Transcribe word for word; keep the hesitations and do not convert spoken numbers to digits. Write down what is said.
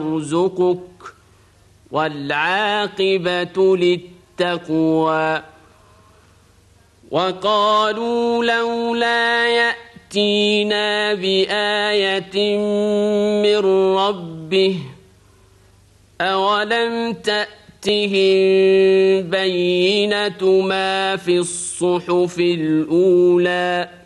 يرزقك والعاقبة للتقوى. وقالوا لولا يأتينا بآية من ربه أولم تأتهم بينة ما في الصحف الأولى